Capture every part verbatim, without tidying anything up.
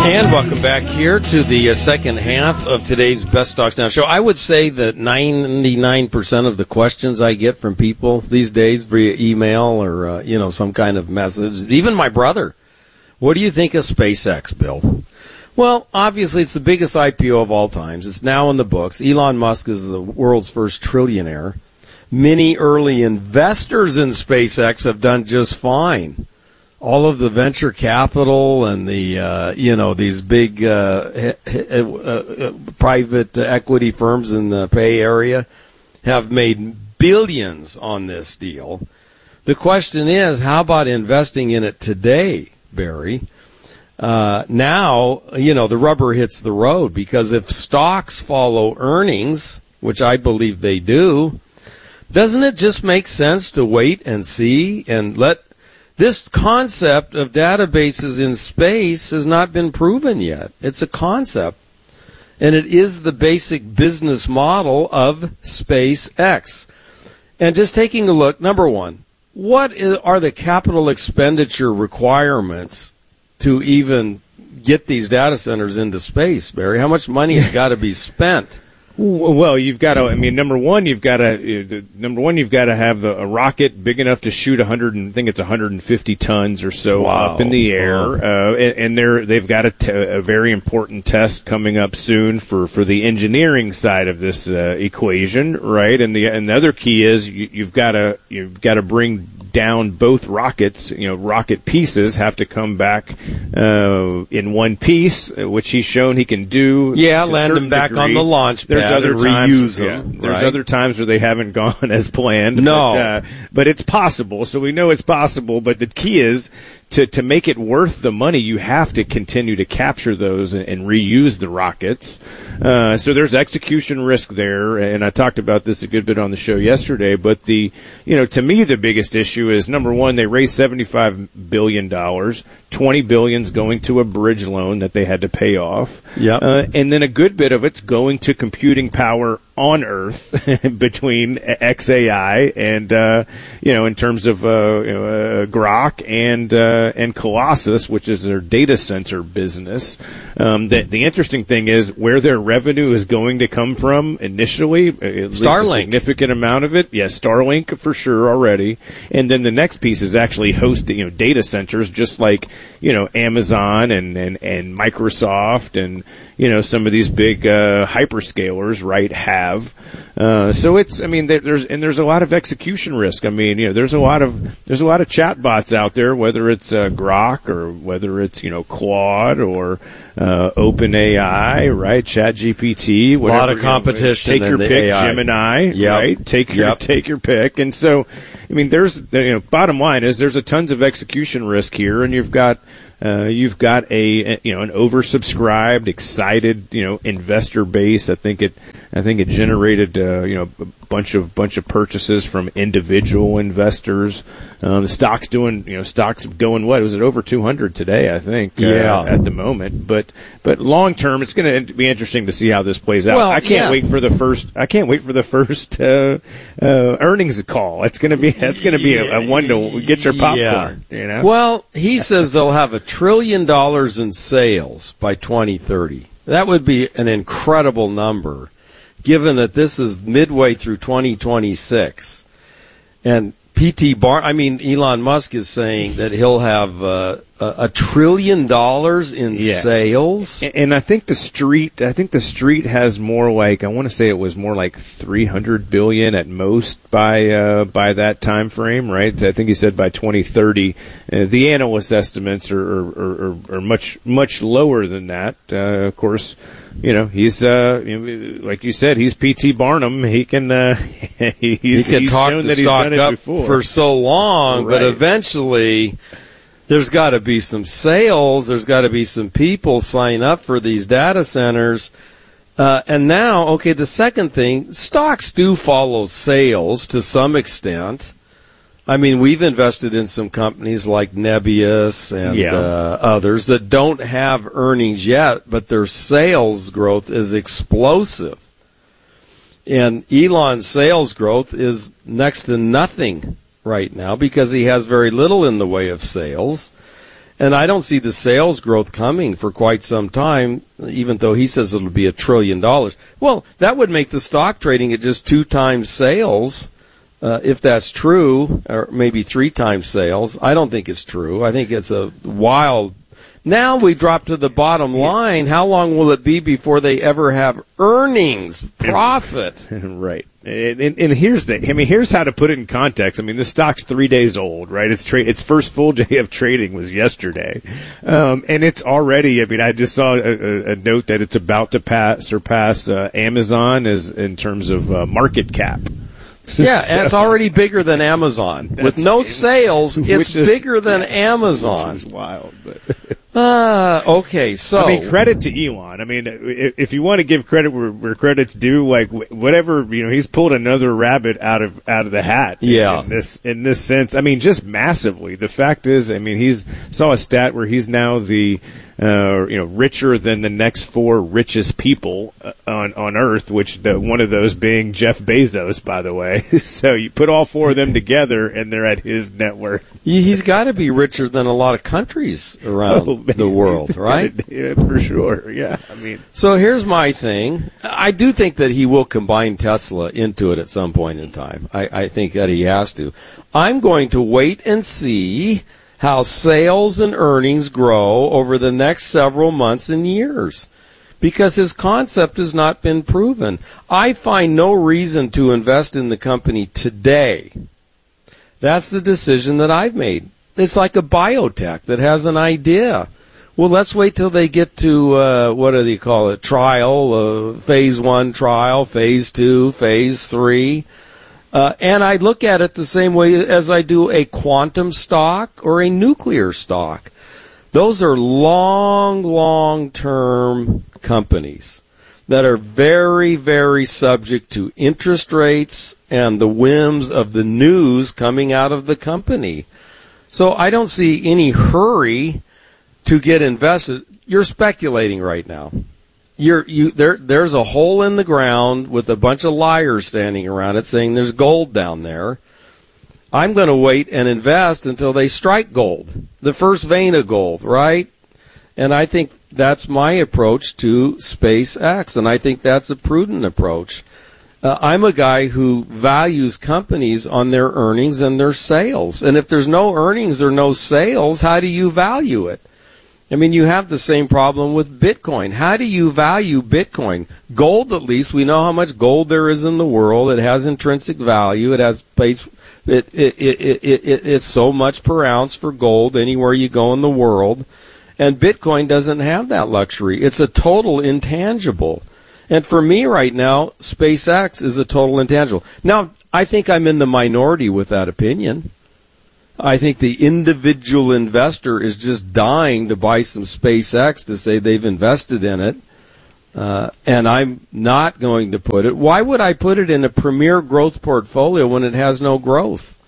And welcome back here to the uh, second half of today's Best Stocks Now show. I would say that ninety-nine percent of the questions I get from people these days via email or, uh, you know, some kind of message, even my brother, what do you think of SpaceX, Bill? Well, obviously it's the biggest I P O of all times. It's now in the books. Elon Musk is the world's first trillionaire. Many early investors in SpaceX have done just fine. All of the venture capital and the, uh, you know, these big uh, uh, uh, private equity firms in the Bay Area have made billions on this deal. The question is, how about investing in it today, Barry? Uh, now, you know, the rubber hits the road, because if stocks follow earnings, which I believe they do, doesn't it just make sense to wait and see and let this concept of databases in space has not been proven yet. It's a concept, and it is the basic business model of SpaceX. And just taking a look, number one, what are the capital expenditure requirements to even get these data centers into space, Barry? How much money has got to be spent? Well, you've got to. I mean, number one, you've got to. Number one, you've got to have a, a rocket big enough to shoot one hundred. I think it's one hundred fifty tons or so wow. up in the air, uh, and, and they're they've got a, t- a very important test coming up soon for, for the engineering side of this uh, equation, right? And the and the other key is you, you've got to you've got to bring down both rockets. You know, rocket pieces have to come back uh, in one piece, which he's shown he can do. Yeah, land them back degree. on the launch pad. There's other and times, reuse yeah, them. There's right? other times where they haven't gone as planned. No, but, uh, but it's possible. So we know it's possible. But the key is to to make it worth the money. You have to continue to capture those and, and reuse the rockets. Uh, so there's execution risk there, and I talked about this a good bit on the show yesterday. But the you know to me the biggest issue is, number one, they raised seventy-five billion dollars. twenty billion dollars going to a bridge loan that they had to pay off. Yep. Uh, and then a good bit of it's going to computing power on Earth between X A I and, uh, you know, in terms of uh, you know, uh, Grok and uh, and Colossus, which is their data center business. Um, the, the interesting thing is where their revenue is going to come from initially. At least Starlink. a significant amount of it. Yeah, Starlink for sure already. And then the next piece is actually hosting, you know, data centers, just like, you know, Amazon and, and, and Microsoft and, you know, some of these big uh, hyperscalers, right, have. Uh, so it's, I mean, there, there's and there's a lot of execution risk. I mean, you know, there's a lot of there's a lot of chatbots out there, whether it's uh, Grok or whether it's, you know, Claude or uh, OpenAI, right, ChatGPT. A lot of competition. You know, take your in the pick, A I. Gemini, Yep. right? Take your Yep. take your pick. And so, I mean, there's, you know, bottom line is there's a tons of execution risk here, and you've got. Uh, you've got a, you know, an oversubscribed, excited, you know, investor base. I think it, I think it generated, uh, you know, a bunch of, bunch of purchases from individual investors. Um, the stock's doing, you know, stock's going what? Was it over two hundred today? I think, yeah, uh, at the moment. But, but long term, it's going to be interesting to see how this plays out. Well, I can't yeah. wait for the first, I can't wait for the first, uh, uh, earnings call. It's going to be, that's going to be a, a one to get your popcorn, yeah. you know? Well, he says they'll have a trillion dollars in sales by twenty thirty. That would be an incredible number, given that this is midway through twenty twenty-six. And P T Bar, I mean, Elon Musk is saying that he'll have uh, a, a trillion dollars in yeah. sales. And, and I think the street, I think the street has more like, I want to say it was more like three hundred billion at most by uh, by that time frame, right? I think he said by twenty thirty. Uh, the analyst estimates are, are, are, are much much lower than that. Uh, of course, you know, he's, uh, you know, like you said, he's P T Barnum. He can, uh, he's, he can he's talk shown the that he's stock done it up before. for so long, Right. but eventually there's got to be some sales. There's got to be some people sign up for these data centers. Uh, and now, okay, the second thing, stocks do follow sales to some extent. I mean, we've invested in some companies like Nebius and Yeah. uh, others that don't have earnings yet, but their sales growth is explosive. And Elon's sales growth is next to nothing right now because he has very little in the way of sales. And I don't see the sales growth coming for quite some time, even though he says it'll be a trillion dollars. Well, that would make the stock trading at just two times sales, uh, if that's true, or maybe three times sales. I don't think it's true. I think it's a wild. Now we drop to the bottom line. How long will it be before they ever have earnings, profit? Right. And, and, and here's the, I mean, here's how to put it in context. I mean, the stock's three days old, right? It's tra- its first full day of trading was yesterday. Um, and it's already, I mean, I just saw a, a note that it's about to pass, surpass, uh, Amazon as in terms of, uh, market cap. Yeah, so, and it's already bigger than Amazon. With no sales, it's is, bigger than yeah, Amazon. Which is wild. But uh, okay, so. I mean, credit to Elon. I mean, if you want to give credit where, where credit's due, like whatever, you know, he's pulled another rabbit out of out of the hat. Yeah. In, in this in this sense, I mean, just massively. The fact is, I mean, he's saw a stat where he's now the Uh, you know, richer than the next four richest people uh, on on Earth, which the, one of those being Jeff Bezos, by the way. So you put all four of them together, and they're at his net worth. He's got to be richer than a lot of countries around oh, the world, right? Yeah, for sure. Yeah, I mean. So here's my thing. I do think that he will combine Tesla into it at some point in time. I, I think that he has to. I'm going to wait and see how sales and earnings grow over the next several months and years, because his concept has not been proven. I find no reason to invest in the company today. That's the decision that I've made. It's like a biotech that has an idea. Well, let's wait till they get to, uh, what do they call it, trial, uh, phase one trial, phase two, phase three. Uh, and I look at it the same way as I do a quantum stock or a nuclear stock. Those are long, long-term companies that are very, very subject to interest rates and the whims of the news coming out of the company. So I don't see any hurry to get invested. You're speculating right now. You're, you, there, there's a hole in the ground with a bunch of liars standing around it saying there's gold down there. I'm going to wait and invest until they strike gold, the first vein of gold, right? And I think that's my approach to SpaceX, and I think that's a prudent approach. Uh, I'm a guy who values companies on their earnings and their sales. And if there's no earnings or no sales, how do you value it? I mean, you have the same problem with Bitcoin. How do you value Bitcoin? Gold, at least, we know how much gold there is in the world. It has intrinsic value. It has it it it it, it, it it's so much per ounce for gold anywhere you go in the world. And Bitcoin doesn't have that luxury. It's a total intangible. And for me right now, SpaceX is a total intangible. Now, I think I'm in the minority with that opinion. I think the individual investor is just dying to buy some SpaceX to say they've invested in it. Uh, and I'm not going to put it. Why would I put it in a premier growth portfolio when it has no growth?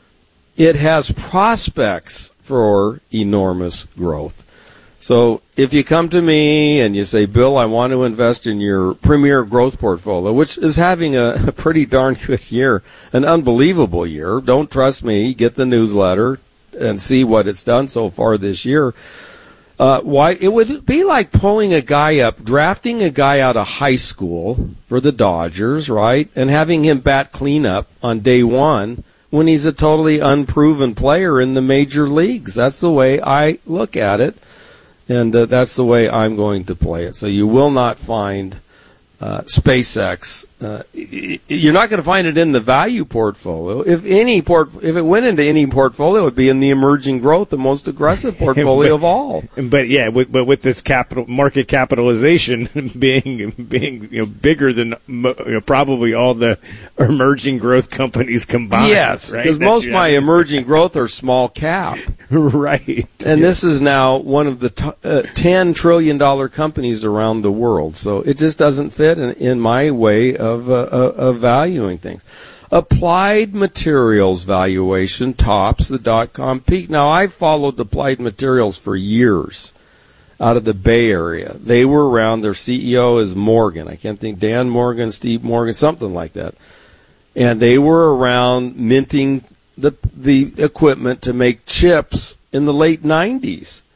It has prospects for enormous growth. So if you come to me and you say, Bill, I want to invest in your premier growth portfolio, which is having a, a pretty darn good year, an unbelievable year. Don't trust me. Get the newsletter and see what it's done so far this year. Uh, why it would be like pulling a guy up, drafting a guy out of high school for the Dodgers, right, and having him bat cleanup on day one when he's a totally unproven player in the major leagues. That's the way I look at it. And uh, that's the way I'm going to play it. So you will not find uh, SpaceX. Uh, you're not going to find it in the value portfolio. If any port, if it went into any portfolio, it would be in the emerging growth, the most aggressive portfolio but, of all. But yeah, with, but with this capital market capitalization being being you know bigger than you know, probably all the emerging growth companies combined. Yes, because right? most of my emerging growth are small cap. Right. And yeah. This is now one of the t- uh, ten trillion dollars companies around the world. So it just doesn't fit in, in my way of, uh, of valuing things. Applied Materials valuation tops the dot-com peak. Now, I've followed Applied Materials for years out of the Bay Area. They were around. Their C E O is Morgan. I can't think, Dan Morgan, Steve Morgan, something like that. And they were around minting the the equipment to make chips in the late nineties.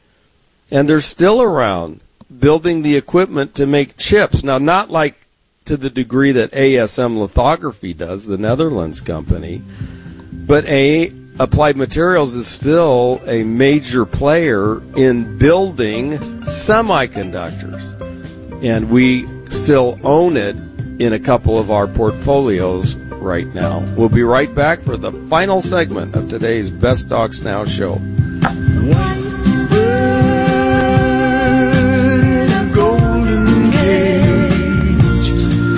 and they're still around building the equipment to make chips. Now, not like to the degree that A S M Lithography does, the Netherlands company, but A, Applied Materials is still a major player in building semiconductors. And we still own it in a couple of our portfolios right now. We'll be right back for the final segment of today's Best Dogs Now show. White bird in a golden cage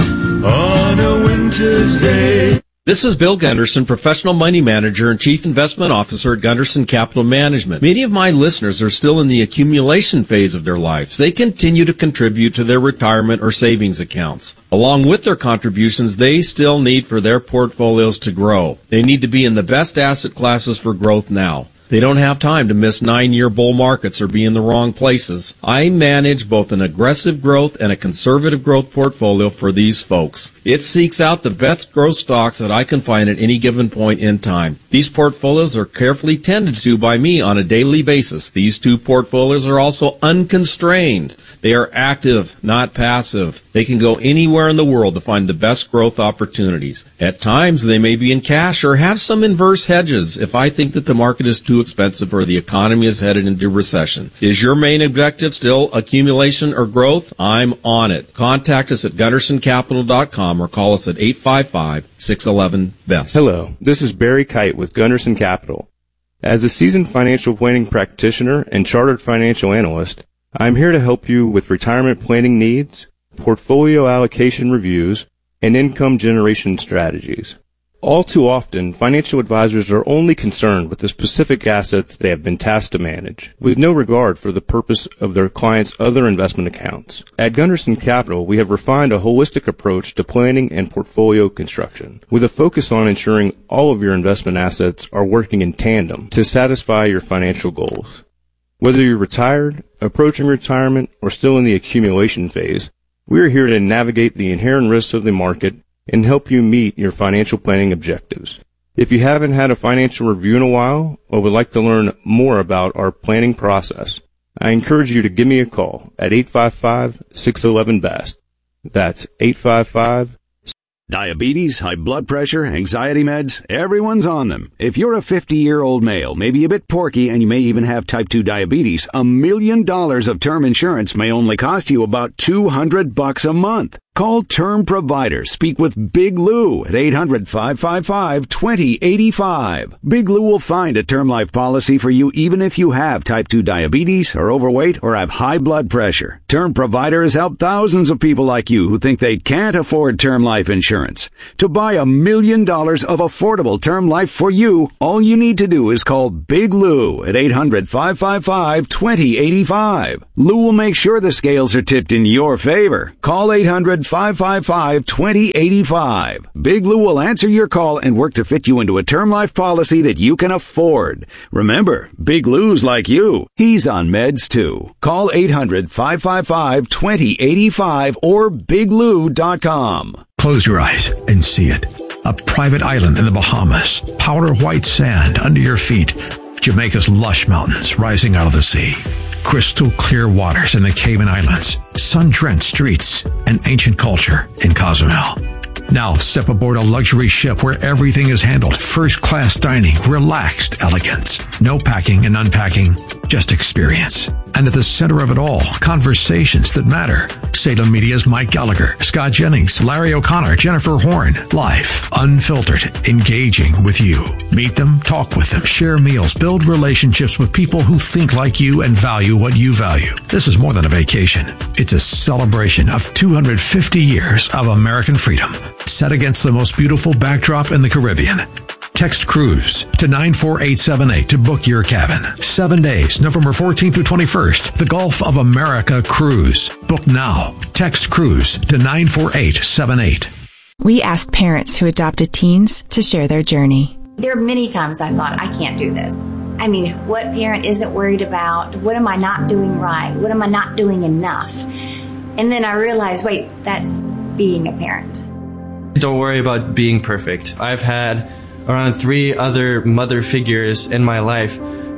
on a winter's day. This is Bill Gunderson, professional money manager and chief investment officer at Gunderson Capital Management. Many of my listeners are still in the accumulation phase of their lives. They continue to contribute to their retirement or savings accounts. Along with their contributions, they still need for their portfolios to grow. They need to be in the best asset classes for growth now. They don't have time to miss nine-year bull markets or be in the wrong places. I manage both an aggressive growth and a conservative growth portfolio for these folks. It seeks out the best growth stocks that I can find at any given point in time. These portfolios are carefully tended to by me on a daily basis. These two portfolios are also unconstrained. They are active, not passive. They can go anywhere in the world to find the best growth opportunities. At times, they may be in cash or have some inverse hedges if I think that the market is too expensive or the economy is headed into recession. Is your main objective still accumulation or growth? I'm on it. Contact us at gunderson capital dot com or call us at eight five five, six one one, B E S T. Hello, this is Barry Kite with Gunderson Capital. As a seasoned financial planning practitioner and chartered financial analyst, I'm here to help you with retirement planning needs, portfolio allocation reviews, and income generation strategies. All too often, financial advisors are only concerned with the specific assets they have been tasked to manage, with no regard for the purpose of their clients' other investment accounts. At Gunderson Capital, we have refined a holistic approach to planning and portfolio construction, with a focus on ensuring all of your investment assets are working in tandem to satisfy your financial goals. Whether you're retired, approaching retirement, or still in the accumulation phase, we are here to navigate the inherent risks of the market and help you meet your financial planning objectives. If you haven't had a financial review in a while or would like to learn more about our planning process, I encourage you to give me a call at eight five five, six one one, B E S T. That's eight five five. Diabetes, high blood pressure, anxiety meds, everyone's on them. If you're a fifty-year-old male, maybe a bit porky, and you may even have type two diabetes, a million dollars of term insurance may only cost you about two hundred bucks a month. Call Term Provider. Speak with Big Lou at eight hundred, five five five, two zero eight five. Big Lou will find a term life policy for you even if you have type two diabetes, are overweight, or have high blood pressure. Term Provider has helped thousands of people like you who think they can't afford term life insurance. To buy a million dollars of affordable term life for you, all you need to do is call Big Lou at eight hundred, five five five, two zero eight five. Lou will make sure the scales are tipped in your favor. Call eight hundred, five five five, two zero eight five. Big Lou will answer your call and work to fit you into a term life policy that you can afford. Remember, Big Lou's like you. He's on meds too. Call eight hundred, five five five, two zero eight five or big lou dot com. Close your eyes and see it. A private island in the Bahamas. Powder white sand under your feet. Jamaica's lush mountains rising out of the sea. Crystal clear waters in the Cayman Islands. Sun-drenched streets and ancient culture in Cozumel. Now step aboard a luxury ship where everything is handled. First-class dining, relaxed elegance. No packing and unpacking, just experience. And at the center of it all, conversations that matter. Salem Media's Mike Gallagher, Scott Jennings, Larry O'Connor, Jennifer Horn. Life, unfiltered, engaging with you. Meet them, talk with them, share meals, build relationships with people who think like you and value what you value. This is more than a vacation. It's a celebration of two hundred fifty years of American freedom, set against the most beautiful backdrop in the Caribbean. Text cruise to nine four eight seven eight to book your cabin. Seven days, November fourteenth through twenty-first. The Gulf of America cruise. Book now. Text cruise to nine four eight seven eight. We asked parents who adopted teens to share their journey. There are many times I thought, I can't do this. I mean, what parent isn't worried about? What am I not doing right? What am I not doing enough? And then I realized, wait, that's being a parent. Don't worry about being perfect. I've had around three other mother figures in my life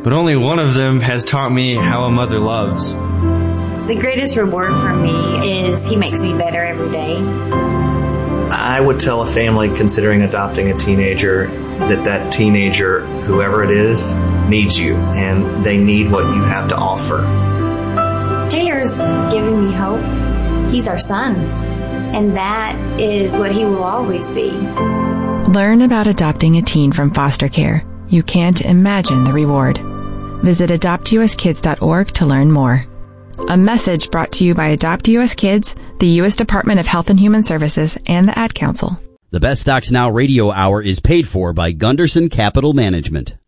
but only one of them has taught me how a mother loves. The greatest reward for me is he makes me better every day. I would tell a family considering adopting a teenager that that teenager, whoever it is, needs you, and they need what you have to offer. Taylor's giving me hope. He's our son, and that is what he will always be. Learn about adopting a teen from foster care. You can't imagine the reward. Visit adopt u s kids dot org to learn more. A message brought to you by Adopt U S Kids, the U S Department of Health and Human Services, and the Ad Council. The Best Stocks Now radio hour is paid for by Gunderson Capital Management.